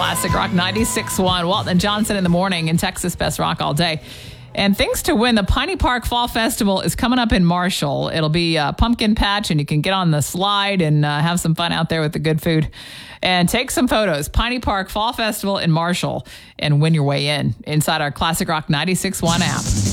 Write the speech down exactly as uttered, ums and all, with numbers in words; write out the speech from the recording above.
Classic Rock ninety-six point one. Walton and Johnson in the morning in Texas Best Rock all day. And things to win. The Piney Park Fall Festival is coming up in Marshall. It'll be a pumpkin patch, and you can get on the slide and uh, have some fun out there with the good food. And take some photos. Piney Park Fall Festival in Marshall, and win your way in inside our Classic Rock ninety-six point one app.